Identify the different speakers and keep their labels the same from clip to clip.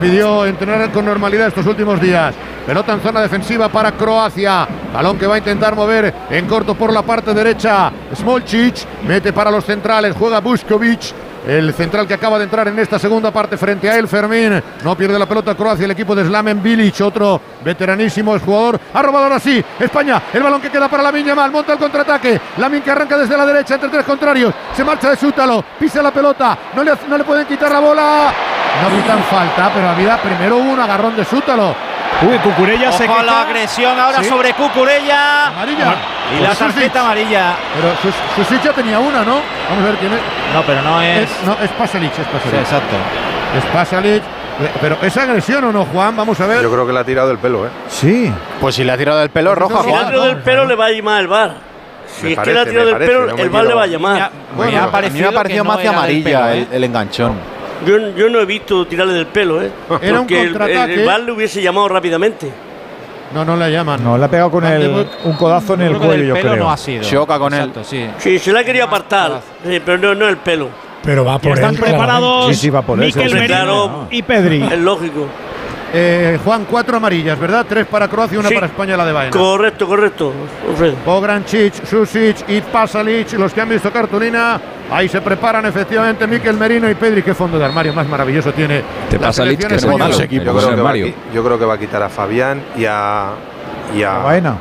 Speaker 1: Pidió entrenar con normalidad estos últimos días. Pelota en zona defensiva para Croacia. Balón que va a intentar mover en corto por la parte derecha. Smolcic mete para los centrales. Juega Vuskovic, el central que acaba de entrar en esta segunda parte frente a él. Fermín no pierde la pelota Croacia, el equipo de Slaven Bilic, otro veteranísimo jugador. Ha robado ahora sí España, el balón que queda para Lamine Yamal, monta el contraataque. Lamine que arranca desde la derecha entre tres contrarios, se marcha de Sútalo, pisa la pelota, no le pueden quitar la bola. No pitan falta, pero había primero un agarrón de Sútalo.
Speaker 2: Uy, Cucurella se queja.
Speaker 3: La agresión ahora sobre Cucurella.
Speaker 1: Amarilla.
Speaker 3: Y la tarjeta amarilla.
Speaker 1: Pero Susic ya tenía una, ¿no? Vamos a ver quién es.
Speaker 3: No, pero no es.
Speaker 1: Es Pasalic, es Pasalic.
Speaker 3: Sí, exacto.
Speaker 1: Es Pasalic. Pero ¿es agresión o no, Juan? Vamos a ver.
Speaker 4: Yo creo que le ha tirado del pelo, ¿eh?
Speaker 2: Sí.
Speaker 3: Pues si le ha tirado del pelo, roja,
Speaker 5: Si le ha tirado del pelo, le va a llamar el VAR. Si es que le ha tirado del pelo, el VAR le va a llamar.
Speaker 3: Me ha parecido más de amarilla el enganchón.
Speaker 5: Yo no he visto tirarle del pelo, ¿eh?
Speaker 1: Era un
Speaker 5: porque
Speaker 1: contraataque.
Speaker 5: el VAR le hubiese llamado rápidamente.
Speaker 1: No le llaman.
Speaker 2: No, le ha pegado con un codazo en el cuello, yo creo.
Speaker 3: No ha sido. Choca con él.
Speaker 5: Sí, se le ha querido apartar, pero no el pelo.
Speaker 6: Pero va por él.
Speaker 2: Están preparados
Speaker 6: Sí,
Speaker 2: va por
Speaker 5: Mikel
Speaker 2: Merino y Pedri.
Speaker 5: Es lógico.
Speaker 1: Juan, 4 amarillas, ¿verdad? 3 para Croacia y 1 para España, la de Baena.
Speaker 5: Correcto, Alfredo.
Speaker 1: Pograncic, Susic y Pasalic, los que han visto cartulina. Ahí se preparan efectivamente Mikel Merino y Pedri. Qué fondo de armario más maravilloso tiene.
Speaker 7: Te pasa Lich, que es un mal equipo.
Speaker 4: Yo creo que va a quitar a Fabián y a
Speaker 2: Baena.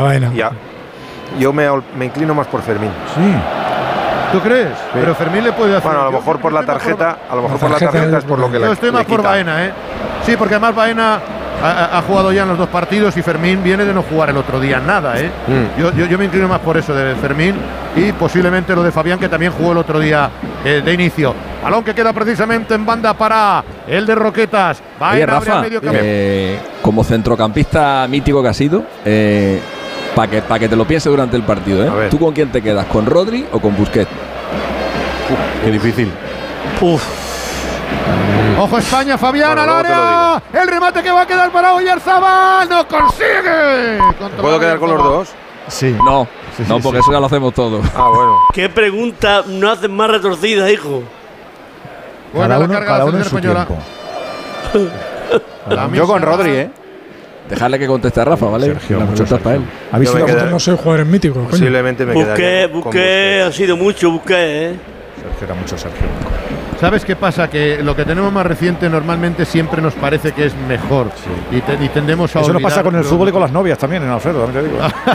Speaker 4: Yo me inclino más por Fermín.
Speaker 2: Sí.
Speaker 1: ¿Tú crees? Sí. Pero Fermín le puede hacer.
Speaker 4: Bueno, a lo mejor por la tarjeta, es por lo que le
Speaker 1: Yo estoy más por Baena, ¿eh? Sí, porque además Baena ha jugado ya en los 2 partidos y Fermín viene de no jugar el otro día nada, ¿eh? Yo me inclino más por eso de Fermín y posiblemente lo de Fabián, que también jugó el otro día de inicio. Balón que queda precisamente en banda para el de Roquetas.
Speaker 7: Oye, Rafa, como centrocampista mítico que ha sido, para que te lo pienses durante el partido, ¿eh? ¿Tú con quién te quedas? ¿Con Rodri o con Busquets?
Speaker 4: Qué difícil.
Speaker 1: Ojo España, Fabián al área. El remate que va a quedar para Oyarzabal. ¡No consigue!
Speaker 4: ¿Puedo quedar con los dos?
Speaker 2: Sí.
Speaker 7: No, porque eso ya lo hacemos todos.
Speaker 4: Ah, bueno.
Speaker 5: ¿Qué pregunta no haces más retorcida, hijo?
Speaker 1: Buena la carga
Speaker 2: cada uno en
Speaker 1: de
Speaker 2: su tiempo.
Speaker 7: Yo con Rodri, ¿eh? Dejarle que conteste a Rafa, ¿vale?
Speaker 2: Sergio,
Speaker 7: la
Speaker 2: mucho
Speaker 7: para él.
Speaker 6: No soy jugador mítico.
Speaker 4: Posiblemente me quedaría.
Speaker 5: Busquets ha sido mucho, Busquets, ¿eh?
Speaker 2: Sergio era mucho Sergio.
Speaker 1: ¿Sabes qué pasa? Que lo que tenemos más reciente normalmente siempre nos parece que es mejor. Sí. Y tendemos a
Speaker 2: Eso
Speaker 1: olvidar.
Speaker 2: nos pasa con el fútbol y con las novias también, en Alfredo, también te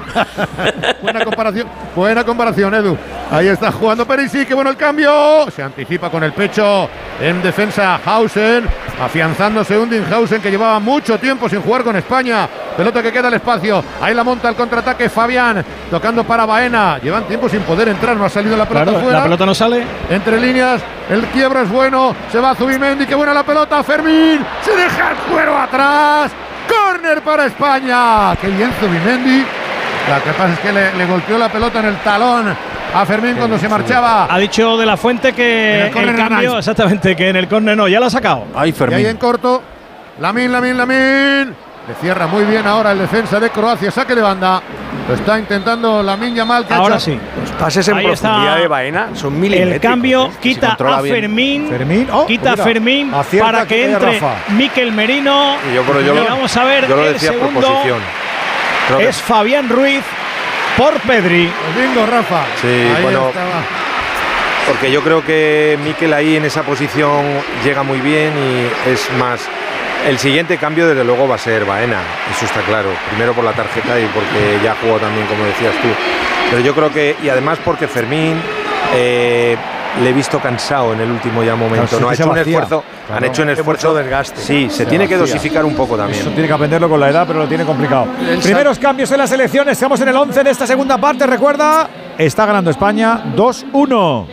Speaker 2: digo. Buena comparación, Edu.
Speaker 1: Ahí está jugando Perisic, qué bueno el cambio. Se anticipa con el pecho en defensa Hausen, afianzándose Undinghausen, que llevaba mucho tiempo sin jugar con España. Pelota que queda al espacio. Ahí la monta el contraataque Fabián, tocando para Baena. Llevan tiempo sin poder entrar, no ha salido la pelota fuera.
Speaker 2: La pelota no sale.
Speaker 1: Entre líneas, el quiebro es bueno. Se va Zubimendi, qué buena la pelota. Fermín, se deja el cuero atrás. Córner para España. Qué bien Zubimendi. Lo que pasa es que le golpeó la pelota en el talón a Fermín cuando se marchaba.
Speaker 2: Ha dicho De la Fuente que el cambio, exactamente, que en el córner no, ya lo ha sacado.
Speaker 7: Ay, Fermín.
Speaker 1: Y ahí en corto, Lamine. Le cierra muy bien ahora el defensa de Croacia, saque de banda. Lo está intentando Lamine Yamal.
Speaker 2: Ahora sí.
Speaker 8: Los pases en
Speaker 2: ahí
Speaker 8: profundidad de Baena son milimétricos.
Speaker 2: El cambio quita a Fermín. Quita a Fermín para que entre Mikel Merino. Y vamos a ver el segundo. Es Fabián Ruiz por Pedri.
Speaker 1: Bingo, Rafa.
Speaker 4: Sí,
Speaker 1: ahí
Speaker 4: bueno.
Speaker 1: estaba.
Speaker 4: Porque yo creo que Mikel ahí en esa posición llega muy bien y es más. El siguiente cambio desde luego va a ser Baena, eso está claro. Primero por la tarjeta y porque ya jugó también, como decías tú. Pero yo creo que, y además porque Fermín le he visto cansado en el último ya momento. No ha hecho un esfuerzo. Han hecho un esfuerzo.
Speaker 8: Desgaste.
Speaker 4: Sí, se tiene que dosificar un poco también.
Speaker 2: Eso tiene que aprenderlo con la edad, pero lo tiene complicado. Primeros cambios en las elecciones. Estamos en el 11 de esta segunda parte. Recuerda, está ganando España 2-1.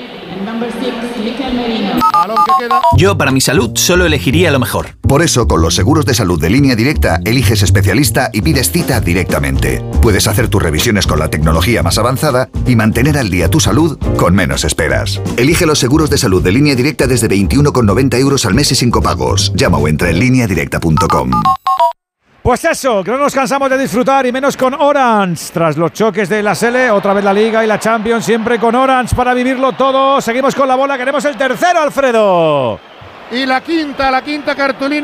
Speaker 9: Yo, para mi salud, solo elegiría lo mejor.
Speaker 10: Por eso, con los seguros de salud de Línea Directa, eliges especialista y pides cita directamente. Puedes hacer tus revisiones con la tecnología más avanzada y mantener al día tu salud con menos esperas. Elige los seguros de salud de Línea Directa desde 21,90 € al mes y sin copagos. Llama o entra en lineadirecta.com.
Speaker 2: Pues eso, que no nos cansamos de disfrutar y menos con Orange. Tras los choques de la Sele, otra vez la Liga y la Champions, siempre con Orange para vivirlo todo. Seguimos con la bola, queremos el tercero, Alfredo.
Speaker 1: Y la quinta cartulina.